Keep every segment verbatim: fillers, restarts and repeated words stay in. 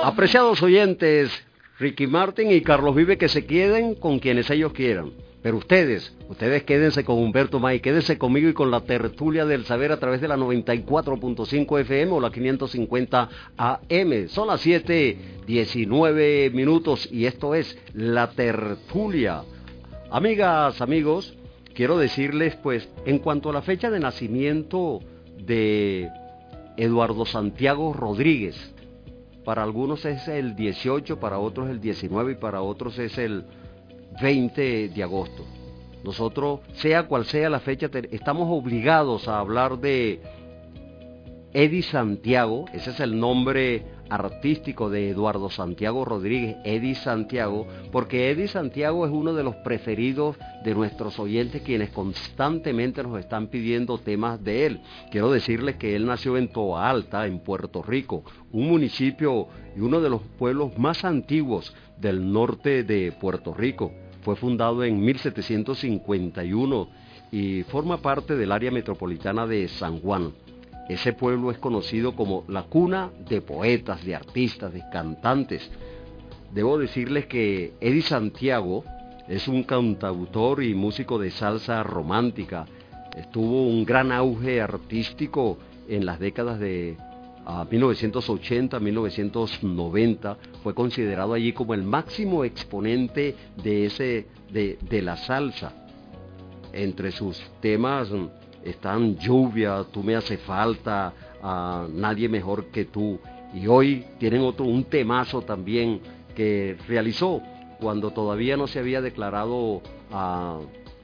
Apreciados oyentes, Ricky Martin y Carlos Vive, que se queden con quienes ellos quieran. Pero ustedes, ustedes quédense con Humberto May, quédense conmigo y con la tertulia del saber a través de la noventa y cuatro punto cinco F M o la quinientos cincuenta A M. Son las siete diecinueve minutos y esto es la tertulia. Amigas, amigos, quiero decirles pues, en cuanto a la fecha de nacimiento de Eduardo Santiago Rodríguez, para algunos es el dieciocho, para otros el diecinueve y para otros es el veinte de agosto. Nosotros, sea cual sea la fecha, estamos obligados a hablar de Eddie Santiago. Ese es el nombre artístico de Eduardo Santiago Rodríguez, Eddie Santiago, porque Eddie Santiago es uno de los preferidos de nuestros oyentes, quienes constantemente nos están pidiendo temas de él. Quiero decirles que él nació en Toa Alta, en Puerto Rico, un municipio y uno de los pueblos más antiguos del norte de Puerto Rico. Fue fundado en mil setecientos cincuenta y uno y forma parte del área metropolitana de San Juan. Ese pueblo es conocido como la cuna de poetas, de artistas, de cantantes. Debo decirles que Eddie Santiago es un cantautor y músico de salsa romántica. Tuvo un gran auge artístico en las décadas de uh, mil novecientos ochenta, mil novecientos noventa. Fue considerado allí como el máximo exponente de, ese, de, de la salsa. Entre sus temas están Lluvia, Tú me hace falta, uh, Nadie mejor que tú. Y hoy tienen otro, un temazo también que realizó cuando todavía no se había declarado uh,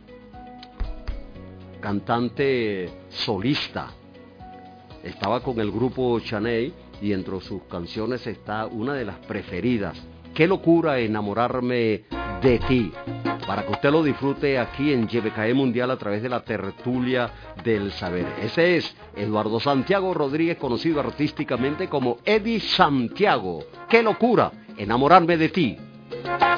cantante solista. Estaba con el grupo Chaney y entre sus canciones está una de las preferidas, Qué locura enamorarme de ti, para que usted lo disfrute aquí en Y B K E Mundial a través de la tertulia del saber. Ese es Eduardo Santiago Rodríguez, conocido artísticamente como Eddie Santiago. ¡Qué locura enamorarme de ti!